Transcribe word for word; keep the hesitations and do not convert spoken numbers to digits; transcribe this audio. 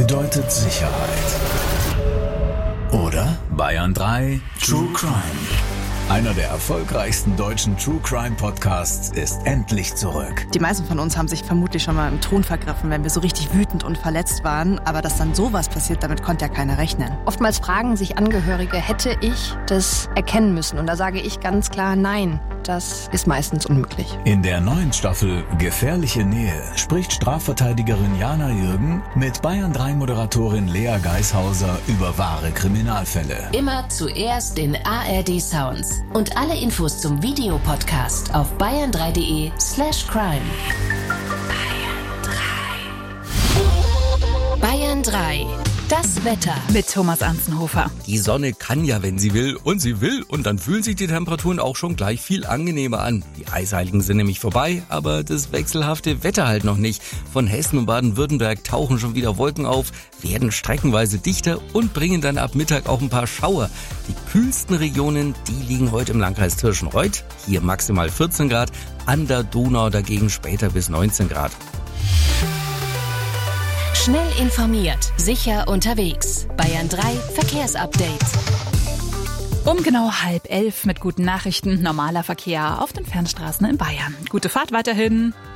bedeutet Sicherheit. Oder? Bayern drei True Crime. Einer der erfolgreichsten deutschen True Crime Podcasts ist endlich zurück. Die meisten von uns haben sich vermutlich schon mal im Ton vergriffen, wenn wir so richtig wütend und verletzt waren. Aber dass dann sowas passiert, damit konnte ja keiner rechnen. Oftmals fragen sich Angehörige, hätte ich das erkennen müssen? Und da sage ich ganz klar, nein, das ist meistens unmöglich. In der neuen Staffel Gefährliche Nähe spricht Strafverteidigerin Jana Jürgen mit Bayern drei Moderatorin Lea Geishauser über wahre Kriminalfälle. Immer zuerst in A R D Sounds. Und alle Infos zum Videopodcast auf bayern drei punkt de slash crime. Bayern drei. Bayern drei. Das Wetter mit Thomas Anzenhofer. Die Sonne kann ja, wenn sie will, und sie will. Und dann fühlen sich die Temperaturen auch schon gleich viel angenehmer an. Die Eisheiligen sind nämlich vorbei, aber das wechselhafte Wetter halt noch nicht. Von Hessen und Baden-Württemberg tauchen schon wieder Wolken auf, werden streckenweise dichter und bringen dann ab Mittag auch ein paar Schauer. Die kühlsten Regionen, die liegen heute im Landkreis Tirschenreuth. Hier maximal vierzehn Grad, an der Donau dagegen später bis neunzehn Grad. Schnell informiert, sicher unterwegs. Bayern drei Verkehrsupdate. Um genau halb elf mit guten Nachrichten, normaler Verkehr auf den Fernstraßen in Bayern. Gute Fahrt weiterhin.